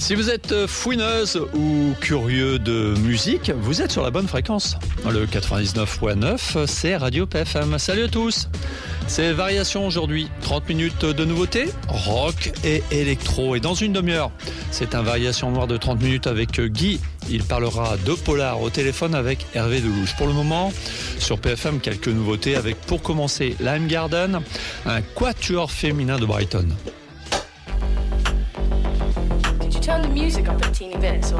Si vous êtes fouineuse ou curieux de musique, vous êtes sur la bonne fréquence. Le 99.9, c'est Radio PFM. Salut à tous. C'est Variation aujourd'hui. 30 minutes de nouveautés, rock et électro. Et dans une demi-heure, c'est un Variation noire de 30 minutes avec Guy. Il parlera de Polar au téléphone avec Hervé Delouche. Pour le moment, sur PFM, quelques nouveautés avec, pour commencer, Lime Garden, un quatuor féminin de Brighton. Turn the music up a teeny bit.